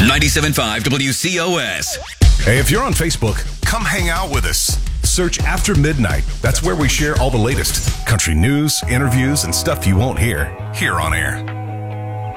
97.5 WCOS. Hey, if you're on Facebook, come hang out with us. Search After Midnight. That's where we share all the latest country news, interviews, and stuff you won't hear here on air.